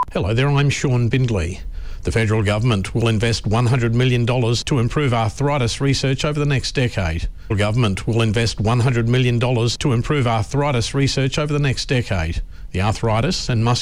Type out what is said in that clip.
Hello there, I'm Sean Bindley. The federal government will invest $100 million to improve arthritis research over the next decade. The government will invest $100 million to improve arthritis research over the next decade. The Arthritis and